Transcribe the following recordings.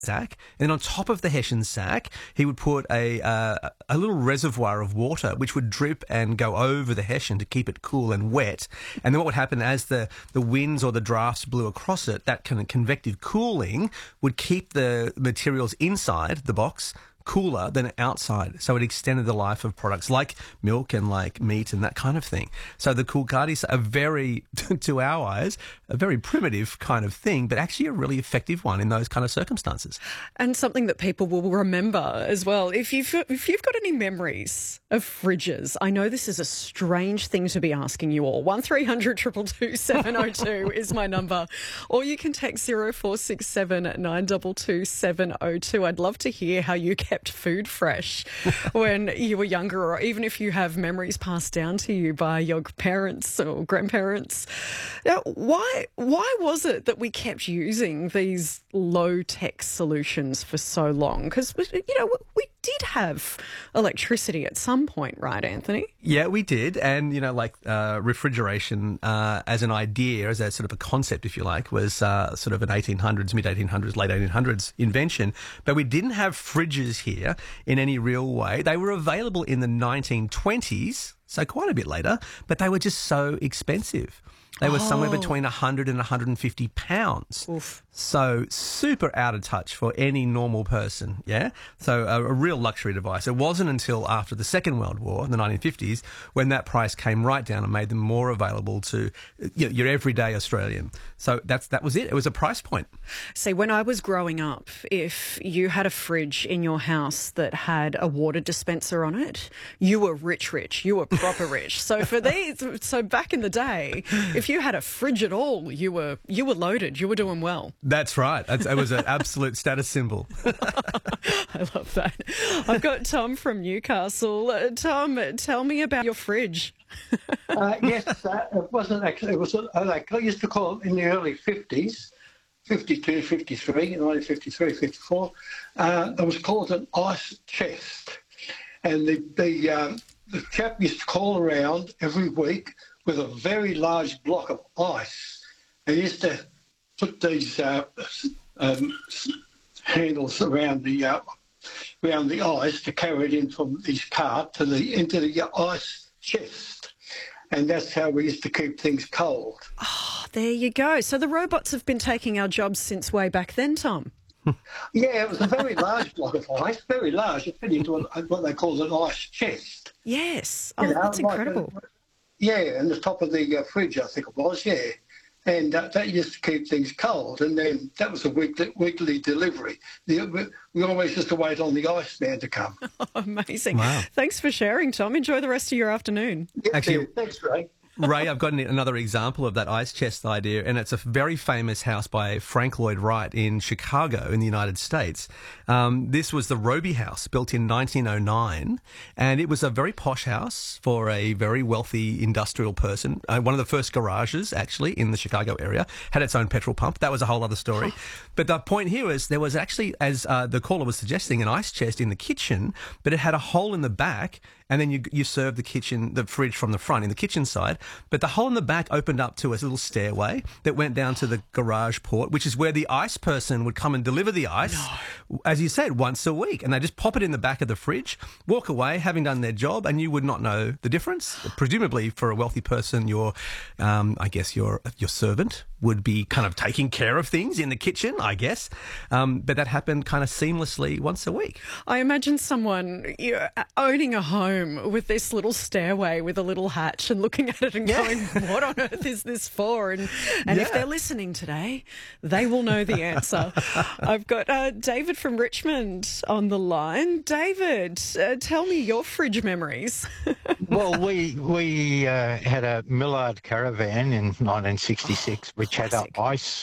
sack, and then on top of the Hessian sack, he would put a little reservoir of water, which would drip and go over the Hessian to keep it cool and wet. And then what would happen as the winds or the drafts blew across it, that kind of convective cooling would keep the materials inside the box cooler than outside. So it extended the life of products like milk and like meat and that kind of thing. So the Coolgardie, a very, to our eyes, a very primitive kind of thing, but actually a really effective one in those kind of circumstances. And something that people will remember as well. If you've got any memories of fridges, I know this is a strange thing to be asking you all. 1300 222 702 is my number. Or you can text 0467 922 702. I'd love to hear how you kept food fresh when you were younger, or even if you have memories passed down to you by your parents or grandparents. Now, why was it that we kept using these low-tech solutions for so long? Because, you know, we did have electricity at some point, right, Anthony? Yeah, we did. And, you know, like refrigeration as an idea, as a sort of a concept, if you like, was sort of an 1800s, mid-1800s, late 1800s invention. But we didn't have fridges here in any real way. They were available in the 1920s, so quite a bit later, but they were just so expensive. They were somewhere between 100 and 150 pounds. Oof. So super out of touch for any normal person, yeah? So a real luxury device. It wasn't until after the Second World War, in the 1950s, when that price came right down and made them more available to your everyday Australian. So that was it. It was a price point. See, when I was growing up, if you had a fridge in your house that had a water dispenser on it, you were rich. You were proper rich. So so back in the day, if you had a fridge at all, you were loaded. You were doing well. That's right. It was an absolute status symbol. I love that. I've got Tom from Newcastle. Tom, tell me about your fridge. Yes, it wasn't actually. It was like I used to call it in the early 50s, 52, 53, 1953, 54. It was called an ice chest, and the chap used to call around every week with a very large block of ice. He used to put these handles around the ice to carry it in from his cart into the ice chest. And that's how we used to keep things cold. Oh, there you go. So the robots have been taking our jobs since way back then, Tom. Yeah, it was a very large block of ice, very large. It fit into what they call an ice chest. Yes. Oh, that's incredible. Yeah, and the top of the fridge, I think it was, yeah. And that used to keep things cold. And then that was a weekly delivery. We always used to wait on the Iceman to come. Oh, amazing. Wow. Thanks for sharing, Tom. Enjoy the rest of your afternoon. Yeah, Actually, thanks, Ray. Ray, I've got another example of that ice chest idea, and it's a very famous house by Frank Lloyd Wright in Chicago in the United States. This was the Roby House, built in 1909, and it was a very posh house for a very wealthy industrial person. One of the first garages, actually, in the Chicago area, had its own petrol pump. That was a whole other story. But the point here is there was actually, as the caller was suggesting, an ice chest in the kitchen, but it had a hole in the back, and then you served the fridge from the front in the kitchen side. But the hole in the back opened up to a little stairway that went down to the garage port, which is where the ice person would come and deliver the ice, as you said, once a week. And they just pop it in the back of the fridge, walk away, having done their job, and you would not know the difference. Presumably, for a wealthy person, your servant would be kind of taking care of things in the kitchen, I guess. But that happened kind of seamlessly once a week. I imagine someone owning a home with this little stairway with a little hatch and looking at it and going, what on earth is this for? And if they're listening today, they will know the answer. I've got David from Richmond on the line. David, tell me your fridge memories. Well, we had a Millard Caravan in 1966, which had an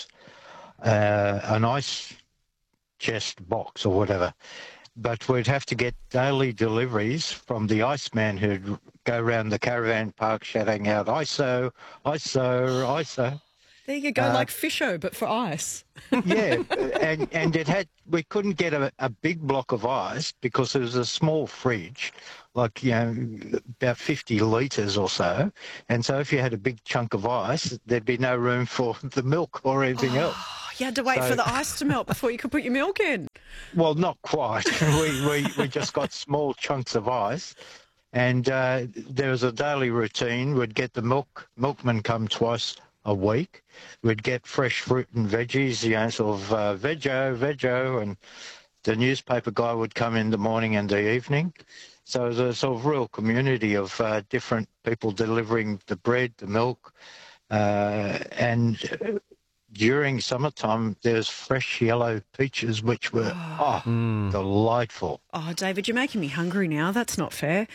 ice chest box or whatever. But we'd have to get daily deliveries from the Iceman who'd go around the caravan park shouting out, ISO, ISO, ISO. There you go, like Fisho, but for ice. Yeah, and we couldn't get a big block of ice because it was a small fridge, like, about 50 litres or so. And so if you had a big chunk of ice, there'd be no room for the milk or anything else. You had to wait for the ice to melt before you could put your milk in. Well, not quite. We just got small chunks of ice, and there was a daily routine. We'd get the milkman come twice a week. We'd get fresh fruit and veggies, sort of veggie, and the newspaper guy would come in the morning and the evening. So it was a sort of real community of different people delivering the bread, the milk, and during summertime, there's fresh yellow peaches, which were delightful. Oh, David, you're making me hungry now. That's not fair.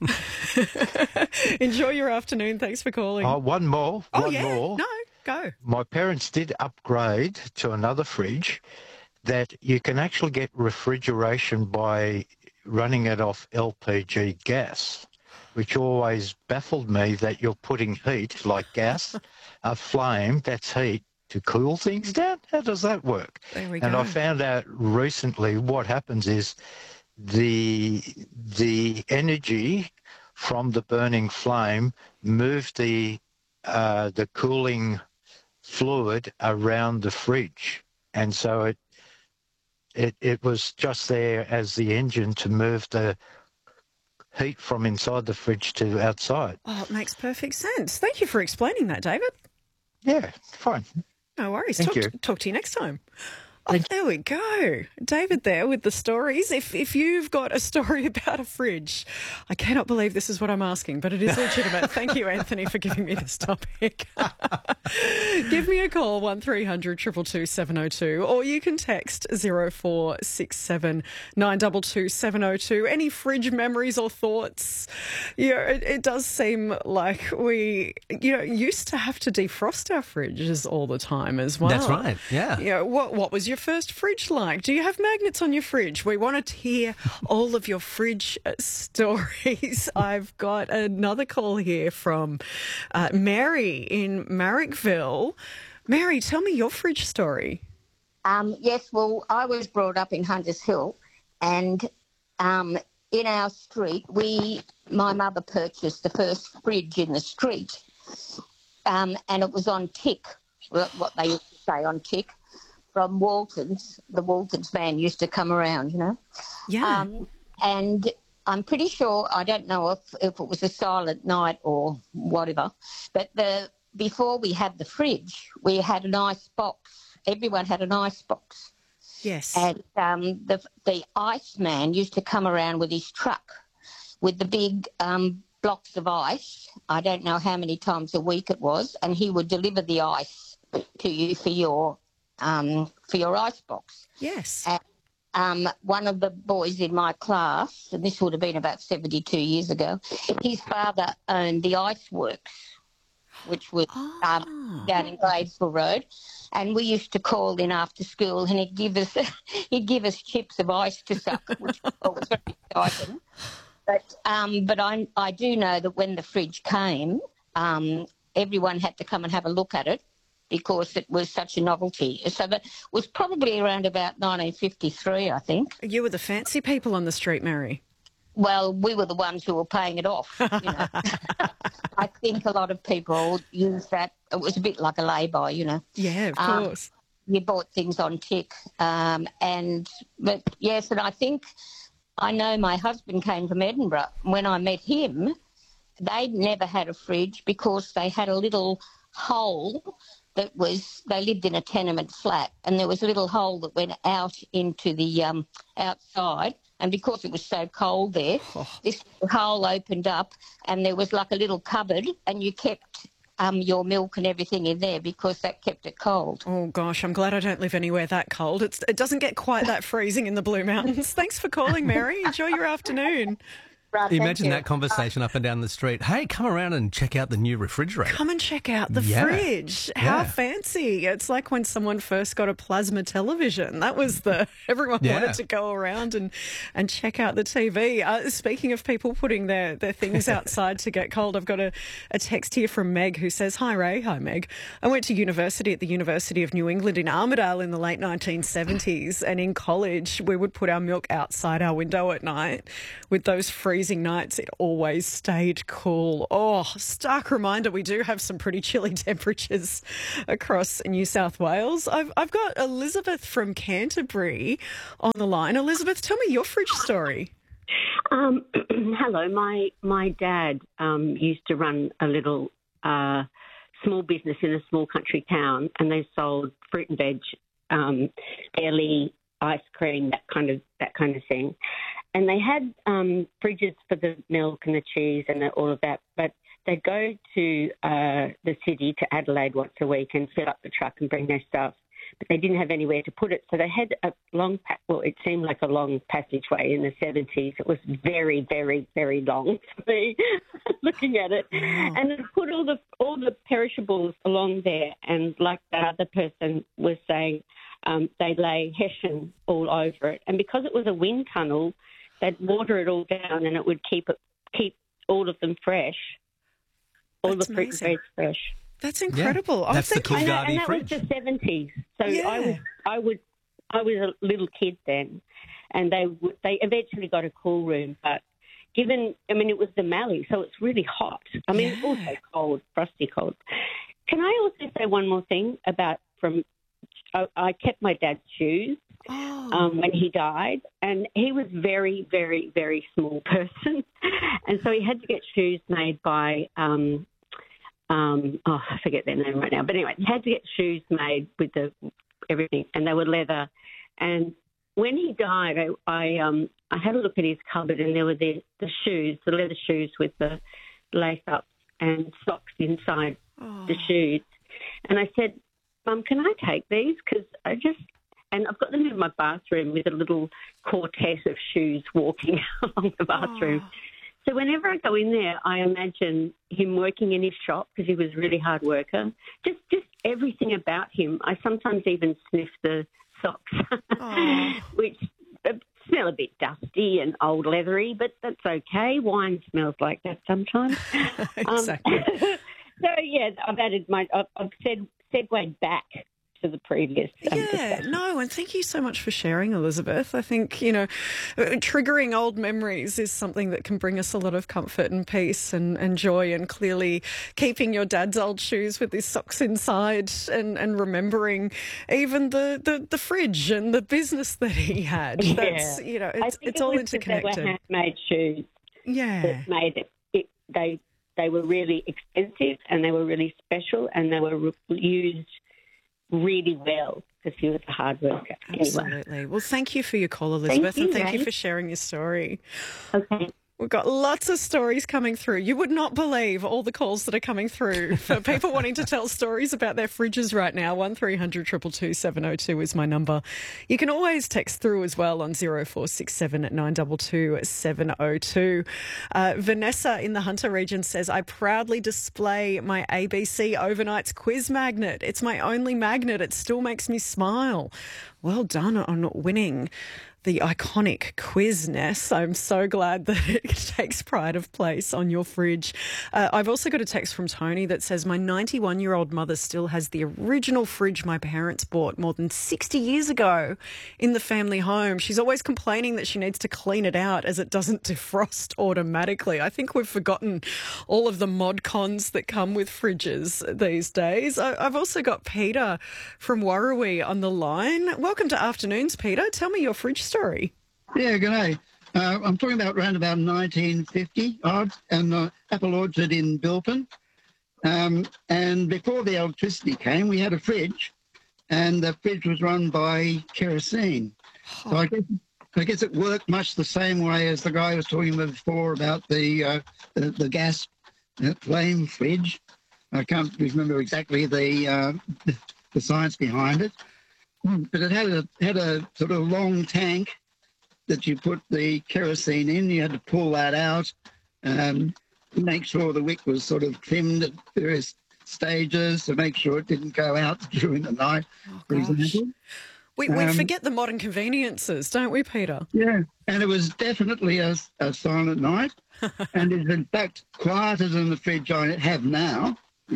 Enjoy your afternoon. Thanks for calling. Oh, one more. Oh, one more. No, go. My parents did upgrade to another fridge that you can actually get refrigeration by running it off LPG gas, which always baffled me that you're putting heat, like gas, a flame, that's heat, to cool things down? How does that work? There we and go. I found out recently what happens is the energy from the burning flame moved the cooling fluid around the fridge, and so it was just there as the engine to move the heat from inside the fridge to outside. Oh, it makes perfect sense. Thank you for explaining that, David. Yeah, fine. No worries. Thank you. Talk to you next time. Oh, there we go. David there with the stories. If you've got a story about a fridge, I cannot believe this is what I'm asking, but it is legitimate. Thank you, Anthony, for giving me this topic. Give me a call, 1300 222 702, or you can text 0467 922 702. Any fridge memories or thoughts? It does seem like we, used to have to defrost our fridges all the time as well. That's right, yeah. What was your first fridge like? Do you have magnets on your fridge? We want to hear all of your fridge stories. I've got another call here from Mary in Marrickville. Mary, tell me your fridge story. Yes, well, I was brought up in Hunters Hill, and in our street, my mother purchased the first fridge in the street, and it was on tick, what they used to say on tick, from Waltons. The Waltons van used to come around, Yeah. And I'm pretty sure, I don't know if it was a silent night or whatever, but before we had the fridge, we had an ice box. Everyone had an ice box. Yes. And the ice man used to come around with his truck with the big blocks of ice. I don't know how many times a week it was, and he would deliver the ice to you for your ice box. Yes. And one of the boys in my class, and this would have been about 72 years ago, his father owned the Ice Works, which was down in Gladesville Road, and we used to call in after school, and he'd give us chips of ice to suck, which was very exciting. But I do know that when the fridge came, everyone had to come and have a look at it, because it was such a novelty. So that was probably around about 1953, I think. You were the fancy people on the street, Mary. Well, we were the ones who were paying it off. I think a lot of people used that. It was a bit like a lay-by, Yeah, of course. You bought things on tick. But yes, and I know my husband came from Edinburgh. When I met him, they'd never had a fridge because they had a little hole they lived in a tenement flat, and there was a little hole that went out into the outside, and because it was so cold there, this hole opened up, and there was like a little cupboard, and you kept your milk and everything in there because that kept it cold. Oh, gosh, I'm glad I don't live anywhere that cold. It doesn't get quite that freezing in the Blue Mountains. Thanks for calling, Mary. Enjoy your afternoon. Right, Imagine that conversation up and down the street. Hey, come around and check out the new refrigerator. Come and check out the fridge. How fancy. It's like when someone first got a plasma television. That was everyone wanted to go around and check out the TV. Speaking of people putting their things outside to get cold, I've got a text here from Meg who says, Hi, Ray. Hi, Meg. I went to university at the University of New England in Armidale in the late 1970s, and in college we would put our milk outside our window at night with those freezing freezing nights, it always stayed cool. Oh, stark reminder, we do have some pretty chilly temperatures across New South Wales. I've got Elizabeth from Canterbury on the line. Elizabeth, tell me your fridge story. Hello, my dad used to run a little small business in a small country town, and they sold fruit and veg, deli, ice cream, that kind of thing. And they had fridges for the milk and the cheese and all of that, but they'd go to the city, to Adelaide, once a week and fill up the truck and bring their stuff. But they didn't have anywhere to put it, so they had a it seemed like a long passageway in the 70s. It was very, very, very long to me, looking at it. And they put all the perishables along there, and like the other person was saying, they lay hessian all over it. And because it was a wind tunnel, they'd water it all down, and it would keep all of them fresh, all the fruit and veg fresh. That's incredible. Yeah, that's the Coolgardie fridge. And that was the 70s. So I was a little kid then, and they eventually got a cool room. But it was the Mallee, so it's really hot. It's also cold, frosty cold. Can I also say one more thing I kept my dad's shoes when he died, and he was very, very, very small person, and so he had to get shoes made by I forget their name right now. But anyway, he had to get shoes made with everything, and they were leather. And when he died, I had a look at his cupboard, and there were the shoes, the leather shoes with the lace-ups and socks inside the shoes. And I said, Mum, can I take these? Because and I've got them in my bathroom with a little quartet of shoes walking along the bathroom. So whenever I go in there, I imagine him working in his shop, because he was a really hard worker. Just everything about him. I sometimes even sniff the socks, which smell a bit dusty and old leathery, but that's okay. Wine smells like that sometimes. Exactly. I've segued back to the previous discussion. And thank you so much for sharing, Elizabeth. I think, triggering old memories is something that can bring us a lot of comfort and peace and joy, and clearly keeping your dad's old shoes with his socks inside and remembering even the fridge and the business that he had. That's, it's all interconnected. They were handmade shoes. Yeah. That made it. They were really expensive, and they were really special, and they were used really well, because he was a hard worker. Absolutely. Anyway. Well, thank you for your call, Elizabeth, and thank you for sharing your story. Okay. We've got lots of stories coming through. You would not believe all the calls that are coming through for people wanting to tell stories about their fridges right now. 1300 222 702 is my number. You can always text through as well on 0467 922 702. Vanessa in the Hunter region says, I proudly display my ABC Overnights quiz magnet. It's my only magnet. It still makes me smile. Well done on winning the iconic quiz, Ness. I'm so glad that it takes pride of place on your fridge. I've also got a text from Tony that says, my 91-year-old mother still has the original fridge my parents bought more than 60 years ago in the family home. She's always complaining that she needs to clean it out as it doesn't defrost automatically. I think we've forgotten all of the mod cons that come with fridges these days. I've also got Peter from Warrawee on the line. Welcome to Afternoons, Peter. Tell me your fridge story. Yeah, good day. I'm talking about around about 1950 odd, and Apple Orchard in Bilpin. And before the electricity came, we had a fridge, and the fridge was run by kerosene. So I guess it worked much the same way as the guy was talking about before about the gas flame fridge. I can't remember exactly the science behind it. But it had a sort of long tank that you put the kerosene in. You had to pull that out, make sure the wick was sort of trimmed at various stages to make sure it didn't go out during the night, for example. We forget the modern conveniences, don't we, Peter? Yeah, and it was definitely a silent night, and it's in fact quieter than the fridge I have now.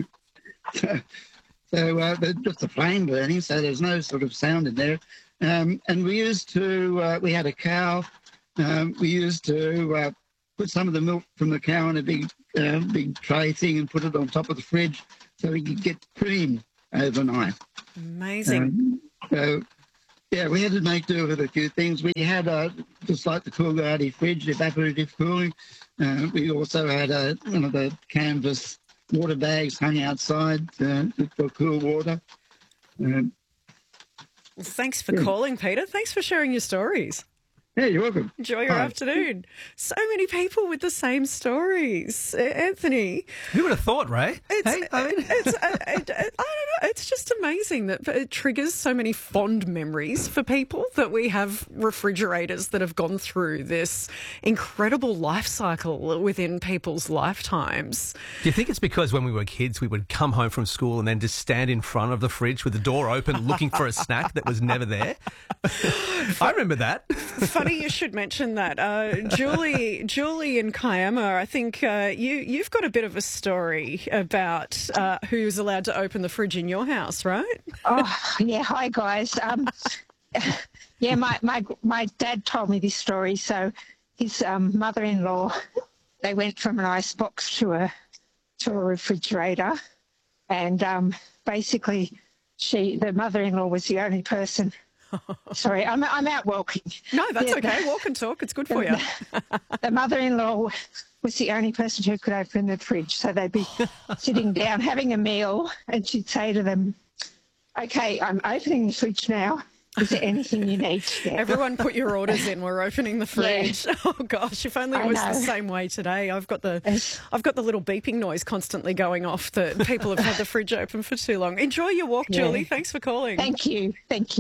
So just the flame burning, so there's no sort of sound in there. And we used to, we had a cow. We used to put some of the milk from the cow in a big tray thing and put it on top of the fridge so we could get cream overnight. Amazing. So, yeah, we had to make do with a few things. We had, just like the Coolgardie fridge, evaporative cooling. We also had one of the canvas water bags hung outside for cool water. Well, thanks for calling, Peter. Thanks for sharing your stories. Yeah, you're welcome. Enjoy your afternoon. So many people with the same stories. Anthony. Who would have thought, Ray? I don't know. It's just amazing that it triggers so many fond memories for people, that we have refrigerators that have gone through this incredible life cycle within people's lifetimes. Do you think it's because when we were kids, we would come home from school and then just stand in front of the fridge with the door open looking for a snack that was never there? I remember that. Funny you should mention that. Julie in Kiama, I think you've got a bit of a story about who's allowed to open the fridge in your house, right? Oh, yeah. Hi, guys. Yeah, my dad told me this story. So his mother-in-law, they went from an icebox to a refrigerator, and basically the mother-in-law was the only person. Sorry, I'm out walking. No, that's okay. Walk and talk. It's good for you. The mother-in-law was the only person who could open the fridge. So they'd be sitting down having a meal, and she'd say to them, "Okay, I'm opening the fridge now. Is there anything you need to get?" Everyone put your orders in. We're opening the fridge. Yeah. Oh gosh, if only it was the same way today. I've got the little beeping noise constantly going off that people have had the fridge open for too long. Enjoy your walk, Julie. Thanks for calling. Thank you.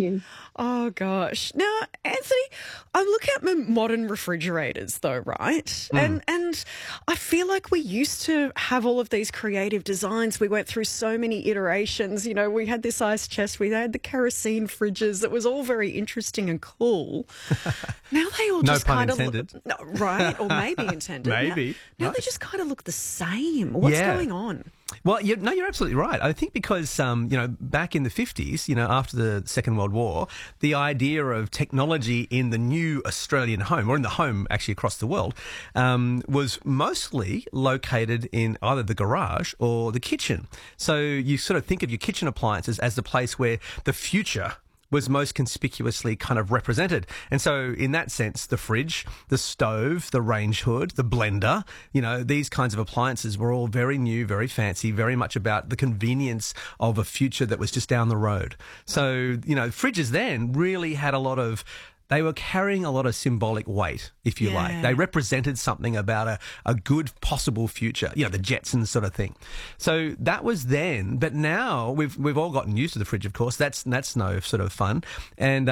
Oh gosh. Now, Anthony, I'm looking at modern refrigerators though, right? And I feel like we used to have all of these creative designs. We went through so many iterations. You know, we had this ice chest, we had the kerosene fridges. It was all very interesting and cool. Now they all just kind of look, right, or maybe intended. Maybe. Now they just kind of look the same. What's going on? Well, you're absolutely right. I think because, back in the 50s, after the Second World War, the idea of technology in the new Australian home, or in the home actually across the world, was mostly located in either the garage or the kitchen. So you sort of think of your kitchen appliances as the place where the future was most conspicuously kind of represented. And so in that sense, the fridge, the stove, the range hood, the blender, these kinds of appliances were all very new, very fancy, very much about the convenience of a future that was just down the road. So, fridges then really had they were carrying a lot of symbolic weight, if you like. They represented something about a good possible future, the Jetsons sort of thing. So that was then, but now we've all gotten used to the fridge, of course. That's no sort of fun. And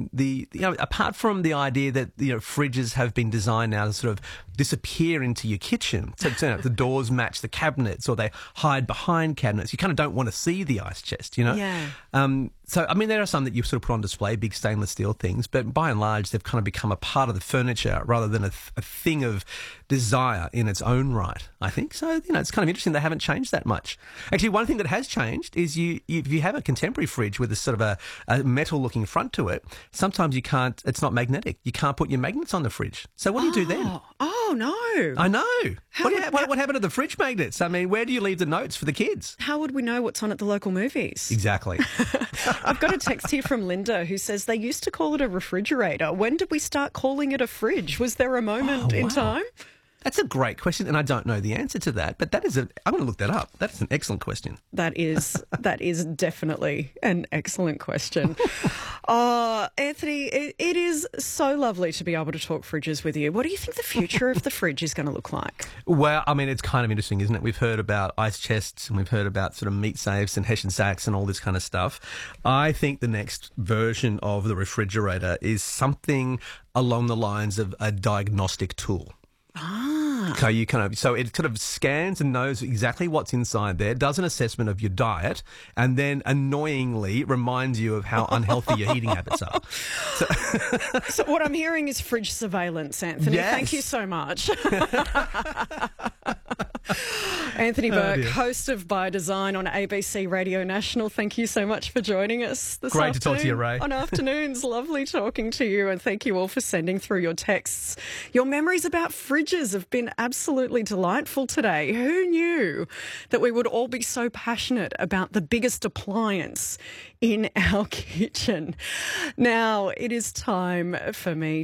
apart from the idea that fridges have been designed now to sort of disappear into your kitchen, so the doors match the cabinets or they hide behind cabinets. You kind of don't want to see the ice chest, Yeah. So, there are some that you sort of put on display, big stainless steel things, but by and large, they've kind of become a part of the furniture rather than a thing of desire in its own right, I think. So, it's kind of interesting they haven't changed that much. Actually, one thing that has changed is if you have a contemporary fridge with a sort of a metal-looking front to it, sometimes it's not magnetic. You can't put your magnets on the fridge. So what do you do then? Oh, no. I know. What happened to the fridge magnets? Where do you leave the notes for the kids? How would we know what's on at the local movies? Exactly. I've got a text here from Linda who says they used to call it a refrigerator. When did we start calling it a fridge? Was there a moment in time? That's a great question, and I don't know the answer to that, but I'm going to look that up. That's an excellent question. That is definitely an excellent question. Anthony, it is so lovely to be able to talk fridges with you. What do you think the future of the fridge is going to look like? Well, it's kind of interesting, isn't it? We've heard about ice chests and we've heard about sort of meat safes and Hessian sacks and all this kind of stuff. I think the next version of the refrigerator is something along the lines of a diagnostic tool. So it kind of scans and knows exactly what's inside there, does an assessment of your diet, and then annoyingly reminds you of how unhealthy your eating habits are. So what I'm hearing is fridge surveillance, Anthony. Yes. Thank you so much. Anthony Burke, dear. host of By Design on ABC Radio National. Thank you so much for joining us this Great afternoon. to talk to you, Ray. On Afternoons. Lovely talking to you, and thank you all for sending through your texts. Your memories about fridges have been absolutely delightful today. Who knew that we would all be so passionate about the biggest appliance in our kitchen? Now, it is time for me